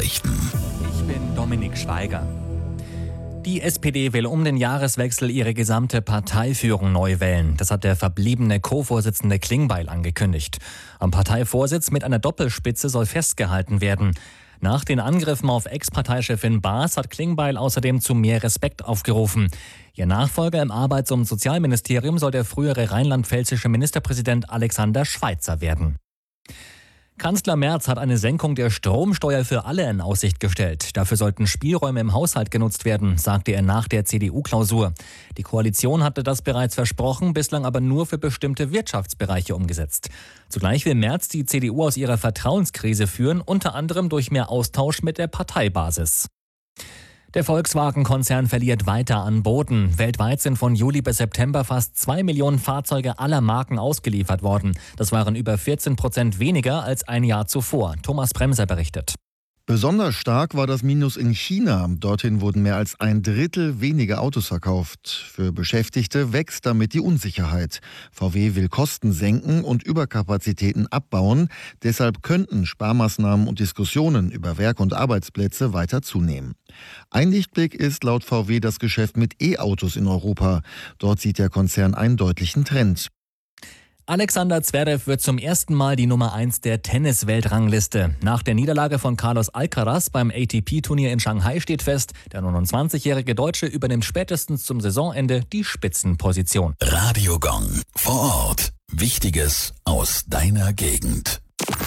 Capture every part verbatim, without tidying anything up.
Nachrichten. Ich bin Dominik Schweiger. Die S P D will um den Jahreswechsel ihre gesamte Parteiführung neu wählen. Das hat der verbliebene Co-Vorsitzende Klingbeil angekündigt. Am Parteivorsitz mit einer Doppelspitze soll festgehalten werden. Nach den Angriffen auf Ex-Parteichefin Baas hat Klingbeil außerdem zu mehr Respekt aufgerufen. Ihr Nachfolger im Arbeits- und Sozialministerium soll der frühere rheinland-pfälzische Ministerpräsident Alexander Schweitzer werden. Kanzler Merz hat eine Senkung der Stromsteuer für alle in Aussicht gestellt. Dafür sollten Spielräume im Haushalt genutzt werden, sagte er nach der C D U-Klausur. Die Koalition hatte das bereits versprochen, bislang aber nur für bestimmte Wirtschaftsbereiche umgesetzt. Zugleich will Merz die C D U aus ihrer Vertrauenskrise führen, unter anderem durch mehr Austausch mit der Parteibasis. Der Volkswagen-Konzern verliert weiter an Boden. Weltweit sind von Juli bis September fast zwei Millionen Fahrzeuge aller Marken ausgeliefert worden. Das waren über vierzehn Prozent weniger als ein Jahr zuvor. Thomas Bremser berichtet. Besonders stark war das Minus in China. Dorthin wurden mehr als ein Drittel weniger Autos verkauft. Für Beschäftigte wächst damit die Unsicherheit. V W will Kosten senken und Überkapazitäten abbauen. Deshalb könnten Sparmaßnahmen und Diskussionen über Werk- und Arbeitsplätze weiter zunehmen. Ein Lichtblick ist laut V W das Geschäft mit E-Autos in Europa. Dort sieht der Konzern einen deutlichen Trend. Alexander Zverev wird zum ersten Mal die Nummer eins der Tennis-Weltrangliste. Nach der Niederlage von Carlos Alcaraz beim A T P-Turnier in Shanghai steht fest, der neunundzwanzigjährige Deutsche übernimmt spätestens zum Saisonende die Spitzenposition. Radio Gong. Vor Ort. Wichtiges aus deiner Gegend.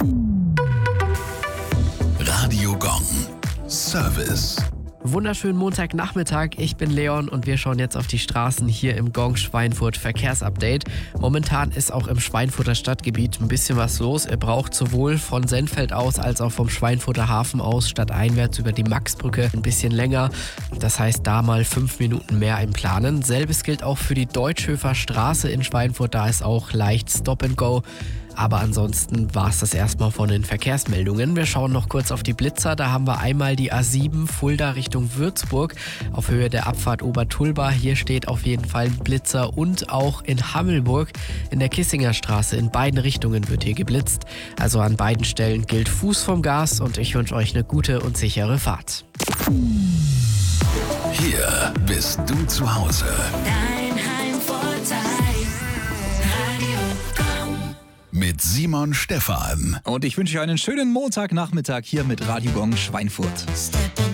Radio Gong. Service. Wunderschönen Montagnachmittag, ich bin Leon und wir schauen jetzt auf die Straßen hier im Gong Schweinfurt Verkehrsupdate. Momentan ist auch im Schweinfurter Stadtgebiet ein bisschen was los. Ihr braucht sowohl von Sennfeld aus als auch vom Schweinfurter Hafen aus stadteinwärts über die Maxbrücke ein bisschen länger. Das heißt, da mal fünf Minuten mehr im Planen. Selbes gilt auch für die Deutschhöfer Straße in Schweinfurt, da ist auch leicht Stop and Go. Aber ansonsten war es das erstmal von den Verkehrsmeldungen. Wir schauen noch kurz auf die Blitzer. Da haben wir einmal die A sieben Fulda Richtung Würzburg auf Höhe der Abfahrt Obertulba. Hier steht auf jeden Fall ein Blitzer und auch in Hammelburg in der Kissinger Straße. In beiden Richtungen wird hier geblitzt. Also an beiden Stellen gilt Fuß vom Gas und ich wünsche euch eine gute und sichere Fahrt. Hier bist du zu Hause. Dein Heimvorteil. Mit Simon Stephan. Und ich wünsche euch einen schönen Montagnachmittag hier mit Radio Gong Schweinfurt.